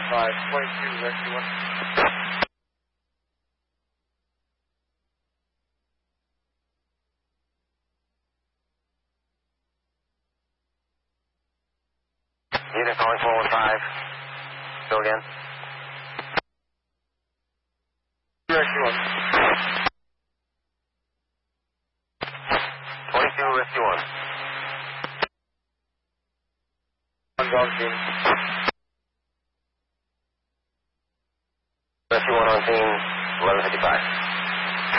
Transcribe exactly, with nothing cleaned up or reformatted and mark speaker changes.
Speaker 1: five, twenty-two, rescue one.
Speaker 2: Unit calling four one five. Go again.
Speaker 1: Rescue one.
Speaker 2: twenty-two, rescue one.
Speaker 1: One's on scene.
Speaker 2: Rescue one on scene, eleven fifty-five.